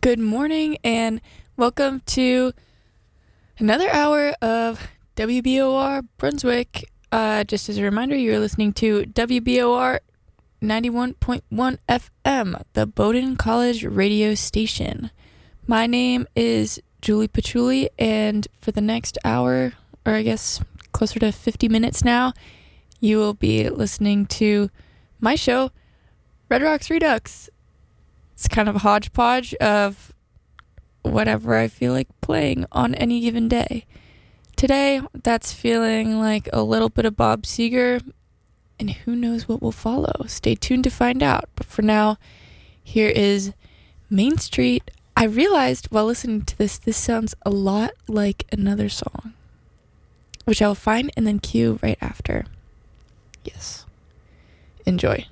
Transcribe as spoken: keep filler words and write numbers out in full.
Good morning and welcome to another hour of W B O R Brunswick. Uh, just as a reminder, you're listening to W B O R ninety-one point one F M, the Bowdoin College radio station. My name is Julie Patchouli, and for the next hour, or I guess closer to fifty minutes now, you will be listening to my show, Red Rocks Redux. It's kind of a hodgepodge of whatever I feel like playing on any given day. Today, that's feeling like a little bit of Bob Seger, and who knows what will follow. Stay tuned to find out. But for now, here is Main Street. I realized while listening to this, this sounds a lot like another song, which I will find and then cue right after. Yes. Enjoy.